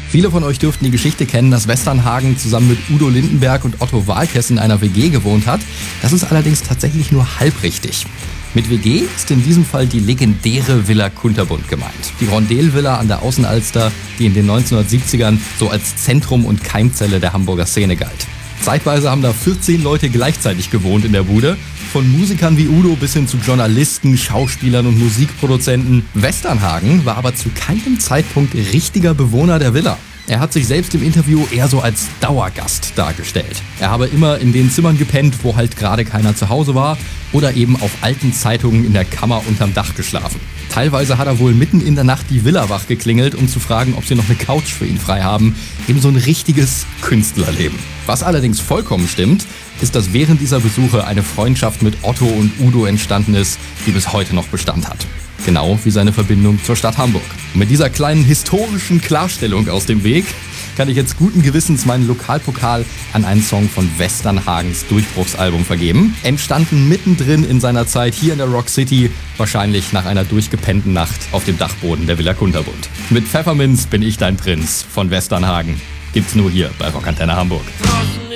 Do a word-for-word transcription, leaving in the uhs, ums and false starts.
Viele von euch dürften die Geschichte kennen, dass Westernhagen zusammen mit Udo Lindenberg und Otto Waalkes in einer W G gewohnt hat. Das ist allerdings tatsächlich nur halb richtig. Mit W G ist in diesem Fall die legendäre Villa Kunterbund gemeint. Die Rondel-Villa an der Außenalster, die in den neunzehnhundertsiebzigern so als Zentrum und Keimzelle der Hamburger Szene galt. Zeitweise haben da vierzehn Leute gleichzeitig gewohnt in der Bude. Von Musikern wie Udo bis hin zu Journalisten, Schauspielern und Musikproduzenten. Westernhagen war aber zu keinem Zeitpunkt richtiger Bewohner der Villa. Er hat sich selbst im Interview eher so als Dauergast dargestellt. Er habe immer in den Zimmern gepennt, wo halt gerade keiner zu Hause war, oder eben auf alten Zeitungen in der Kammer unterm Dach geschlafen. Teilweise hat er wohl mitten in der Nacht die Villa wach geklingelt, um zu fragen, ob sie noch eine Couch für ihn frei haben. Eben so ein richtiges Künstlerleben. Was allerdings vollkommen stimmt, ist, dass während dieser Besuche eine Freundschaft mit Otto und Udo entstanden ist, die bis heute noch Bestand hat. Genau wie seine Verbindung zur Stadt Hamburg. Und mit dieser kleinen historischen Klarstellung aus dem Weg kann ich jetzt guten Gewissens meinen Lokalpokal an einen Song von Westernhagens Durchbruchsalbum vergeben. Entstanden mittendrin in seiner Zeit hier in der Rock City, wahrscheinlich nach einer durchgepennten Nacht auf dem Dachboden der Villa Kunterbund. Mit Pfefferminz bin ich dein Prinz von Westernhagen. Gibt's nur hier bei Rockantenne Hamburg.